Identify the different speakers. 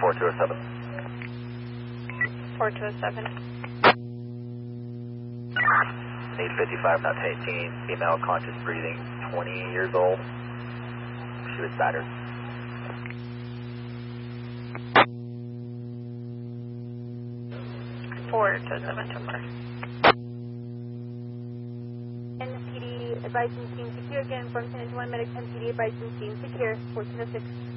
Speaker 1: 4207.
Speaker 2: 4207.
Speaker 1: Need 55, not 18. Female, conscious breathing, 20 years old. She was battered.
Speaker 2: Four to 7 to 4.
Speaker 3: NPD advising team secure again from 10 to 1 medic. NPD advising team secure 1406.